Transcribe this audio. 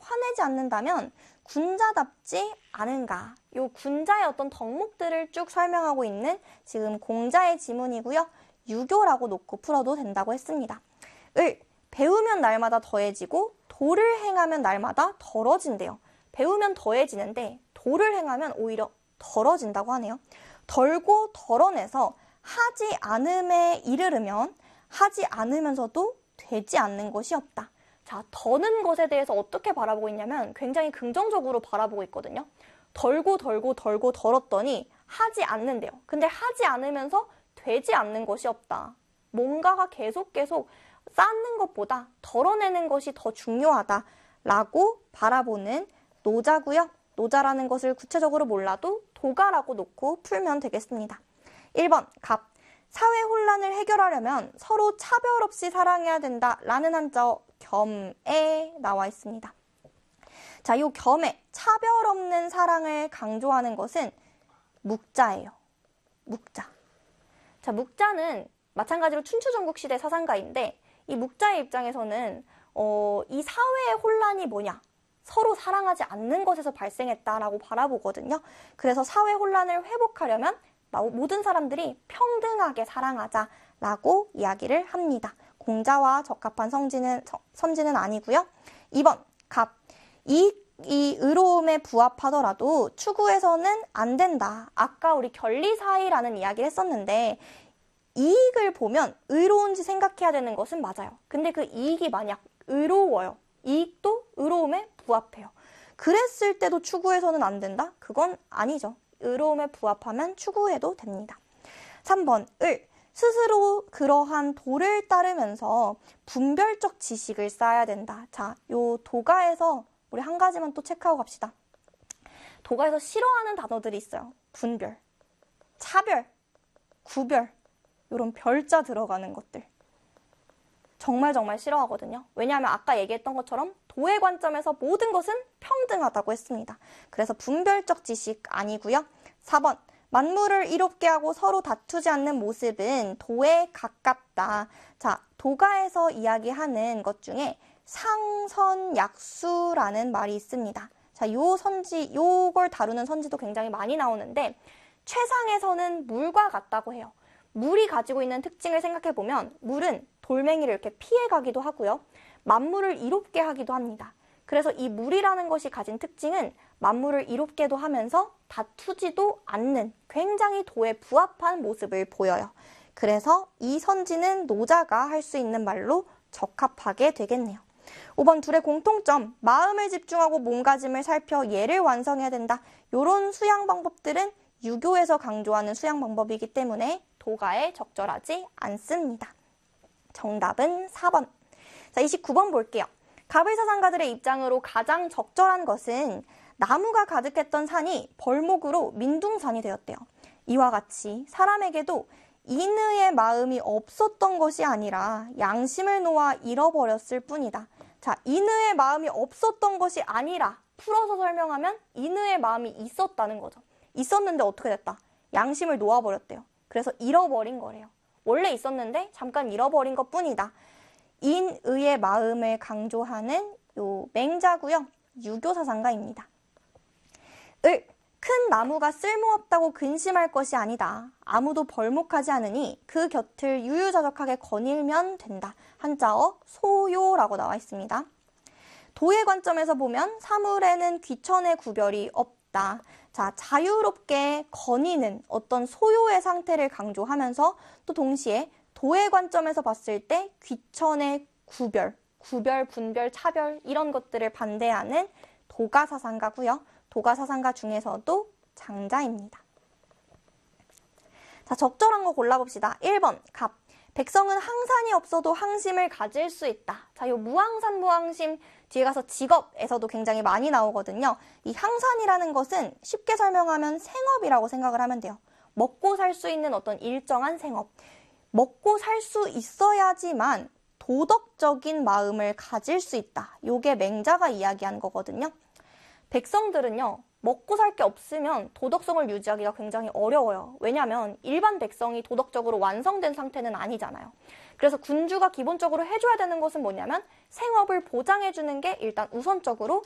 화내지 않는다면 군자답지 않은가? 요 군자의 어떤 덕목들을 쭉 설명하고 있는 지금 공자의 지문이고요. 유교라고 놓고 풀어도 된다고 했습니다. 을, 배우면 날마다 더해지고 도를 행하면 날마다 덜어진대요. 배우면 더해지는데 도를 행하면 오히려 덜어진다고 하네요. 덜고 덜어내서 하지 않음에 이르르면 하지 않으면서도 되지 않는 것이 없다. 자, 더는 것에 대해서 어떻게 바라보고 있냐면 굉장히 긍정적으로 바라보고 있거든요. 덜고 덜었더니 하지 않는데요. 근데 하지 않으면서 되지 않는 것이 없다. 뭔가가 계속 쌓는 것보다 덜어내는 것이 더 중요하다라고 바라보는 노자고요. 노자라는 것을 구체적으로 몰라도 도가라고 놓고 풀면 되겠습니다. 1번 갑. 사회 혼란을 해결하려면 서로 차별 없이 사랑해야 된다라는 한자어 겸에 나와 있습니다. 자, 요 겸에 차별 없는 사랑을 강조하는 것은 묵자예요. 묵자. 자, 묵자는 마찬가지로 춘추전국시대 사상가인데 이 묵자의 입장에서는 이 사회의 혼란이 뭐냐? 서로 사랑하지 않는 것에서 발생했다라고 바라보거든요. 그래서 사회 혼란을 회복하려면 모든 사람들이 평등하게 사랑하자라고 이야기를 합니다. 공자와 적합한 선지는 아니고요. 2번 갑. 이 의로움에 부합하더라도 추구해서는 안 된다. 아까 우리 결리사의라는 이야기를 했었는데 이익을 보면 의로운지 생각해야 되는 것은 맞아요. 근데 그 이익이 만약 의로워요. 이익도 의로움에 부합해요. 그랬을 때도 추구해서는 안 된다? 그건 아니죠. 의로움에 부합하면 추구해도 됩니다. 3번 을. 스스로 그러한 도를 따르면서 분별적 지식을 쌓아야 된다. 자, 요 도가에서 우리 한 가지만 또 체크하고 갑시다. 도가에서 싫어하는 단어들이 있어요. 분별, 차별, 구별, 이런 별자 들어가는 것들. 정말 싫어하거든요. 왜냐하면 아까 얘기했던 것처럼 도의 관점에서 모든 것은 평등하다고 했습니다. 그래서 분별적 지식 아니고요. 4번 만물을 이롭게 하고 서로 다투지 않는 모습은 도에 가깝다. 자, 도가에서 이야기하는 것 중에 상선약수라는 말이 있습니다. 자, 요걸 다루는 선지도 굉장히 많이 나오는데 최상에서는 물과 같다고 해요. 물이 가지고 있는 특징을 생각해보면 물은 돌멩이를 이렇게 피해가기도 하고요. 만물을 이롭게 하기도 합니다. 그래서 이 물이라는 것이 가진 특징은 만물을 이롭게도 하면서 다투지도 않는 굉장히 도에 부합한 모습을 보여요. 그래서 이 선지는 노자가 할 수 있는 말로 적합하게 되겠네요. 5번 둘의 공통점, 마음을 집중하고 몸가짐을 살펴 예를 완성해야 된다. 이런 수양 방법들은 유교에서 강조하는 수양 방법이기 때문에 도가에 적절하지 않습니다. 정답은 4번. 자, 29번 볼게요. 가불사상가들의 입장으로 가장 적절한 것은 나무가 가득했던 산이 벌목으로 민둥산이 되었대요. 이와 같이 사람에게도 인의의 마음이 없었던 것이 아니라 양심을 놓아 잃어버렸을 뿐이다. 자, 인의의 마음이 없었던 것이 아니라 풀어서 설명하면 인의의 마음이 있었다는 거죠. 있었는데 어떻게 됐다? 양심을 놓아버렸대요. 그래서 잃어버린 거래요. 원래 있었는데 잠깐 잃어버린 것 뿐이다. 인의의 마음을 강조하는 요 맹자고요. 유교사상가입니다. 큰 나무가 쓸모없다고 근심할 것이 아니다. 아무도 벌목하지 않으니 그 곁을 유유자적하게 거닐면 된다. 한자어 소요라고 나와 있습니다. 도의 관점에서 보면 사물에는 귀천의 구별이 없다. 자, 자유롭게 거니는 어떤 소요의 상태를 강조하면서 또 동시에 도의 관점에서 봤을 때 귀천의 구별, 분별, 차별 이런 것들을 반대하는 도가사상가고요. 도가사상가 중에서도 장자입니다. 자, 적절한 거 골라봅시다. 1번 갑. 백성은 항산이 없어도 항심을 가질 수 있다. 자, 요 무항산, 무항심 뒤에 가서 직업에서도 굉장히 많이 나오거든요. 이 항산이라는 것은 쉽게 설명하면 생업이라고 생각을 하면 돼요. 먹고 살 수 있는 어떤 일정한 생업. 먹고 살 수 있어야지만 도덕적인 마음을 가질 수 있다. 요게 맹자가 이야기한 거거든요. 백성들은요, 먹고 살 게 없으면 도덕성을 유지하기가 굉장히 어려워요. 왜냐하면 일반 백성이 도덕적으로 완성된 상태는 아니잖아요. 그래서 군주가 기본적으로 해줘야 되는 것은 뭐냐면 생업을 보장해주는 게 일단 우선적으로